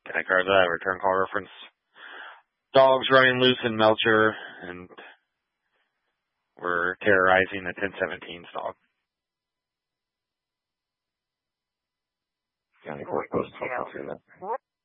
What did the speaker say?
Can I card that? Return call reference. Dogs running loose in Melcher, and we're terrorizing the 1017 dog. County Court Post 12 that.